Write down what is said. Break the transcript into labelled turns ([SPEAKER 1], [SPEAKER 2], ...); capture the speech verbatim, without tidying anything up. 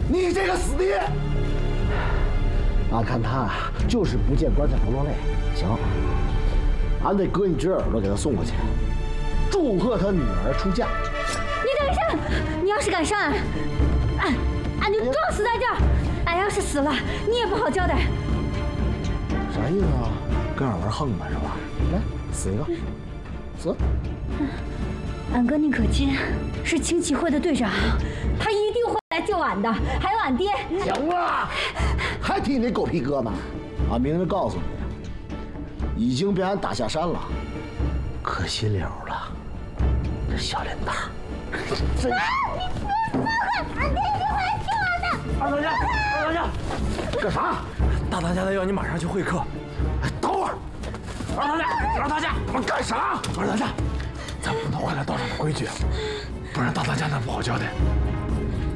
[SPEAKER 1] 你这个死爹！俺看他就是不见棺材不落泪。行，俺得割一只耳朵给他送过去，祝贺他女儿出嫁。
[SPEAKER 2] 你等一下，你要是敢伤俺，俺俺就撞死在这儿。俺要是死了，你也不好交代。
[SPEAKER 1] 啥意思啊？跟俺玩横吧是吧？来，死一个，死。
[SPEAKER 2] 俺哥宁可金是青旗会的队长，他一定会来救俺的。还有俺爹。
[SPEAKER 1] 行了，还提你那狗屁哥呢？俺明着告诉你，已经被俺打下山了，可惜了了。这小脸蛋儿，真是。
[SPEAKER 2] 俺爹一定会来救俺的。
[SPEAKER 3] 二当家，二当家，
[SPEAKER 1] 干啥？
[SPEAKER 3] 大当家的要你马上去会客。
[SPEAKER 1] 哎，等会儿。
[SPEAKER 3] 二当家，二当家，
[SPEAKER 1] 我干啥？
[SPEAKER 3] 二当家，咱不能坏了道上的规矩，不然大当家那不好交代。